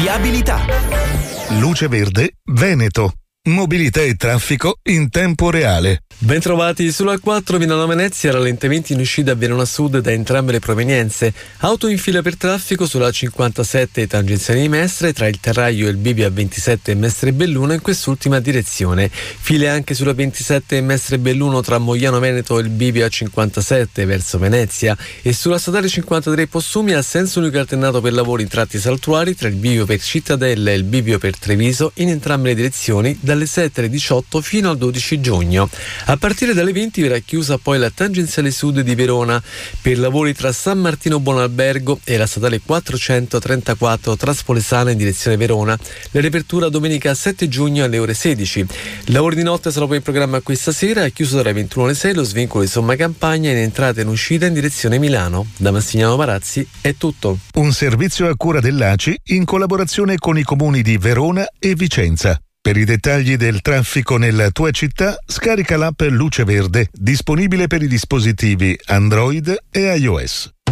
Viabilità. Luce Verde Veneto. Mobilità e traffico in tempo reale. Bentrovati sulla 4 Milano-Venezia, rallentamenti in uscita a Verona Sud da entrambe le provenienze. Auto in fila per traffico sulla 57 tangenziale di Mestre tra il Terraglio e il Bivio a 27 e Mestre Belluno in quest'ultima direzione. File anche sulla 27 e Mestre Belluno tra Mogliano Veneto e il Bivio a 57 verso Venezia e sulla statale 53 Possumi a senso unico alternato per lavori in tratti saltuari tra il Bivio per Cittadella e il Bivio per Treviso in entrambe le direzioni dalle 7:18 fino al 12 giugno. A partire dalle 20 verrà chiusa poi la tangenziale sud di Verona per lavori tra San Martino Buonalbergo e la statale 434 Traspolesana in direzione Verona. La riapertura domenica 7 giugno alle ore 16. Lavori di notte sono poi in programma questa sera. È chiuso dalle 21 alle 6 lo svincolo di Somma Campagna in entrata e in uscita in direzione Milano. Da Massimiliano Marazzi è tutto. Un servizio a cura dell'ACI in collaborazione con i comuni di Verona e Vicenza. Per i dettagli del traffico nella tua città, scarica l'app Luce Verde, disponibile per i dispositivi Android e iOS.